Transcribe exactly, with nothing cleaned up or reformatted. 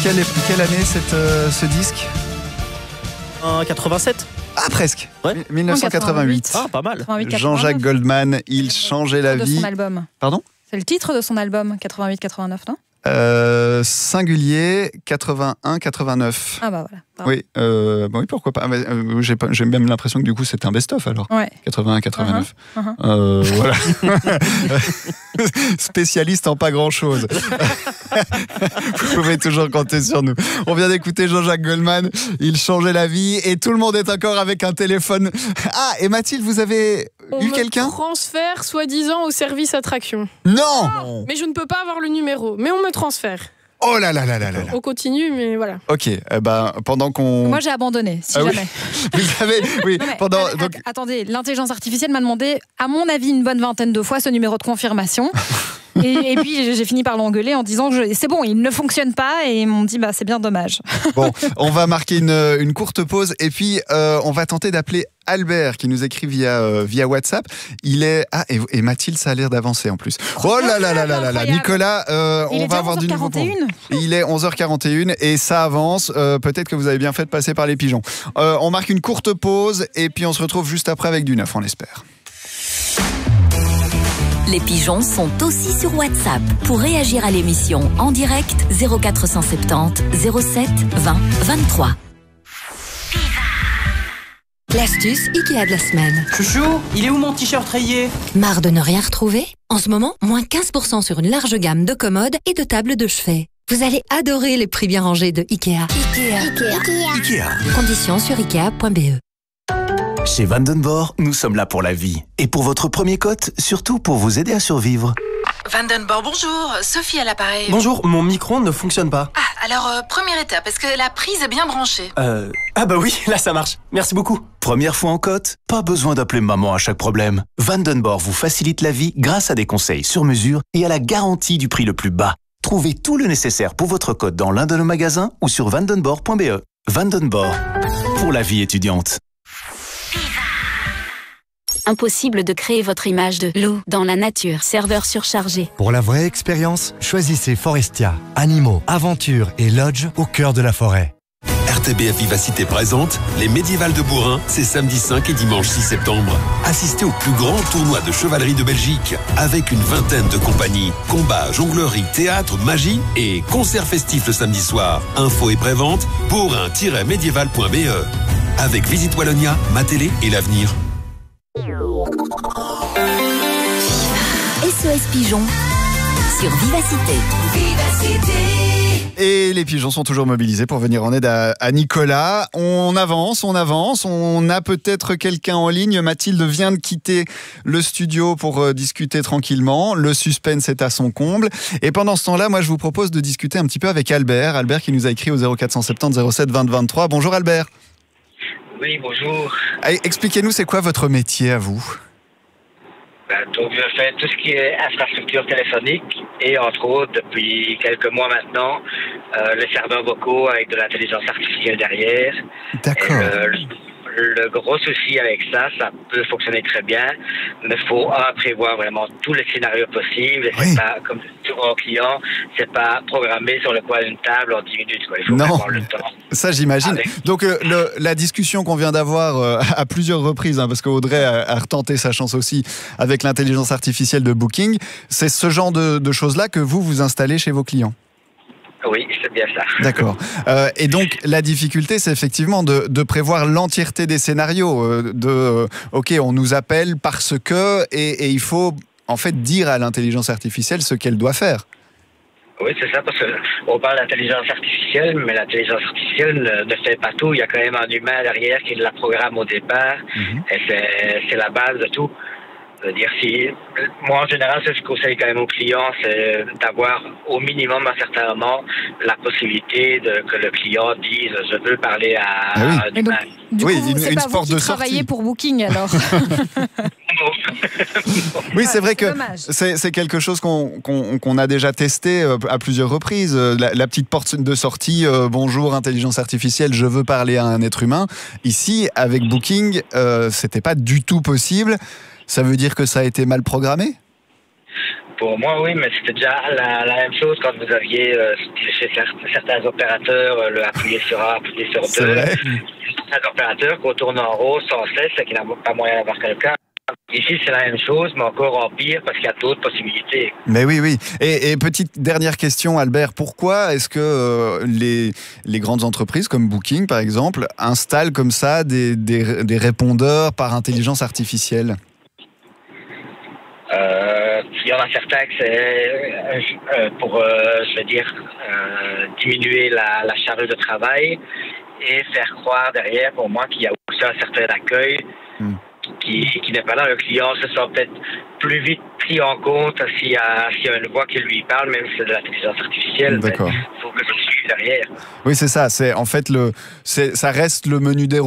Quelle, est, quelle année cette, euh, ce disque? En quatre-vingt-sept. Ah, presque. Ouais. mille neuf cent quatre-vingt-huit. Ah, pas mal. Jean-Jacques Goldman, il changeait la de vie. son album. Pardon? C'est le titre de son album, quatre-vingt-huit quatre-vingt-neuf, non? euh, Singulier, quatre-vingt-un quatre-vingt-neuf. Ah bah voilà. Pardon. Oui, euh, bah oui, pourquoi pas. Mais, euh, j'ai, pas j'ai même l'impression que du coup c'était un best-of alors. Ouais. quatre-vingt-un quatre-vingt-neuf. Uh-huh, uh-huh. Euh, voilà. Spécialiste en pas grand-chose. Vous pouvez toujours compter sur nous. On vient d'écouter Jean-Jacques Goldman. Il changeait la vie et tout le monde est encore avec un téléphone. Ah, et Mathilde, vous avez On eu me quelqu'un? transfère soi-disant au service attraction. Non. Mais je ne peux pas avoir le numéro. Mais on me transfère. Oh là là là là là là. On continue, mais voilà. Ok, eh ben, pendant qu'on... Moi, j'ai abandonné, si Ah oui. jamais. Vous savez, oui, Non, mais, pendant... att- donc, Attendez, l'intelligence artificielle m'a demandé, à mon avis, une bonne vingtaine de fois ce numéro de confirmation. et, et puis, j'ai j'ai fini par l'engueuler en disant que je- c'est bon, il ne fonctionne pas. Et ils m'ont dit, bah, c'est bien dommage. bon, on va marquer une, une courte pause et puis euh, on va tenter d'appeler Albert qui nous écrit via, euh, via WhatsApp. Il est... Ah, et, et Mathilde, ça a l'air d'avancer en plus. Oh là là là là là là. Incroyable. Nicolas, euh, Il on est va déjà avoir du nouveau pour vous. onze heures quarante et une. Il est onze heures quarante et une et ça avance. Euh, peut-être que vous avez bien fait de passer par les pigeons. Euh, on marque une courte pause et puis on se retrouve juste après avec du neuf, on l'espère. Les pigeons sont aussi sur WhatsApp. Pour réagir à l'émission en direct, zéro quatre cent soixante-dix zéro sept vingt vingt-trois. L'astuce Ikea de la semaine. Chouchou, il est où mon t-shirt rayé? Marre de ne rien retrouver? En ce moment, moins quinze pour cent sur une large gamme de commodes et de tables de chevet. Vous allez adorer les prix bien rangés de Ikea. Ikea. Ikea. Conditions sur ikea point b e. Chez Vandenborg, nous sommes là pour la vie. Et pour votre premier cote, surtout pour vous aider à survivre. Vandenborg, bonjour. Sophie à l'appareil. Bonjour, mon micro-ondes ne fonctionne pas. Ah, alors, euh, première étape, est-ce que la prise est bien branchée? Euh... Ah bah oui, là ça marche. Merci beaucoup. Première fois en cote, pas besoin d'appeler maman à chaque problème. Vandenborg vous facilite la vie grâce à des conseils sur mesure et à la garantie du prix le plus bas. Trouvez tout le nécessaire pour votre cote dans l'un de nos magasins ou sur vandenborg point b e. Vandenborg, pour la vie étudiante. Impossible de créer votre image de loup dans la nature. Serveur surchargé. Pour la vraie expérience, choisissez Forestia. Animaux, aventures et lodge au cœur de la forêt. R T B F Vivacité présente les Médiévales de Bourrin, c'est samedi cinq et dimanche six septembre. Assistez au plus grand tournoi de chevalerie de Belgique avec une vingtaine de compagnies. Combats, jonglerie, théâtre, magie et concert festif le samedi soir. Info et prévente, bourrin tiret médiéval point b e. Avec Visite Wallonia, Ma Télé et l'avenir. S O S Pigeon sur Vivacité. Vivacité. Et les pigeons sont toujours mobilisés pour venir en aide à, à Nicolas. On avance, on avance. On a peut-être quelqu'un en ligne. Mathilde vient de quitter le studio pour euh, discuter tranquillement. Le suspense est à son comble. Et pendant ce temps-là, moi, je vous propose de discuter un petit peu avec Albert. Albert qui nous a écrit au zéro quatre cent soixante-dix zéro sept vingt vingt-trois. Bonjour Albert. Oui, bonjour. Allez, expliquez-nous, c'est quoi votre métier à vous? Ben, donc, je fais tout ce qui est infrastructure téléphonique et, entre autres, depuis quelques mois maintenant, euh, les serveurs vocaux avec de l'intelligence artificielle derrière. D'accord. Et, euh, le, le gros souci avec ça, ça peut fonctionner très bien, mais il faut un, prévoir vraiment tous les scénarios possibles. Et Oui. c'est pas, comme souvent aux clients, c'est pas programmé sur le coin d'une table en dix minutes. Quoi. Il faut Non. avoir le temps. Ça, j'imagine. Avec- Donc, euh, le, la discussion qu'on vient d'avoir euh, à plusieurs reprises, hein, parce qu'Audrey a, a retenté sa chance aussi avec l'intelligence artificielle de Booking, c'est ce genre de, de choses-là que vous, vous installez chez vos clients. Oui, c'est bien ça. D'accord. Euh, et donc, la difficulté, c'est effectivement de, de prévoir l'entièreté des scénarios. Euh, de, euh, OK, on nous appelle parce que... Et, et il faut, en fait, dire à l'intelligence artificielle ce qu'elle doit faire. Oui, c'est ça, parce qu'on parle d'intelligence artificielle, mais l'intelligence artificielle ne, ne fait pas tout. Il y a quand même un humain derrière qui la programme au départ, et c'est, c'est la base de tout. Je veux dire, si, moi, en général, ce que je conseille quand même aux clients, c'est d'avoir au minimum, à un certain moment, la possibilité de, que le client dise « je veux parler à, Ah oui. à un Et donc, humain ». du Oui, coup, une- c'est une pas vous porte qui de travaillez sortie. pour Booking, alors. Oui, c'est Ouais, vrai c'est que dommage. c'est, c'est quelque chose qu'on, qu'on, qu'on a déjà testé euh, à plusieurs reprises. Euh, La, la petite porte de sortie, euh, bonjour intelligence artificielle, je veux parler à un être humain. Ici, avec Booking, euh, c'était pas du tout possible. Ça veut dire que ça a été mal programmé ? Pour moi, oui, mais c'était déjà la, la même chose quand vous aviez euh, chez certains opérateurs euh, le appuyer sur A, appuyer sur C'est deux. vrai. Certains opérateurs qu'on tourne en rose sans cesse et qui n'a pas moyen d'avoir quelqu'un. Ici, c'est la même chose, mais encore en pire parce qu'il y a d'autres possibilités. Mais oui, oui. Et, et petite dernière question, Albert. Pourquoi est-ce que euh, les, les grandes entreprises comme Booking, par exemple, installent comme ça des, des, des répondeurs par intelligence artificielle ? Euh, il y en a certains que c'est euh, pour, euh, je veux dire, euh, diminuer la, la charge de travail et faire croire derrière, pour moi, qu'il y a aussi un certain accueil mm. qui, qui n'est pas là. Le client se sent peut-être plus vite pris en compte s'il y a, s'il y a une voix qui lui parle, même si c'est de l'intelligence artificielle. D'accord. Il faut que je suive derrière. Oui, c'est ça. C'est, en fait, le, c'est, ça reste le menu déroulant.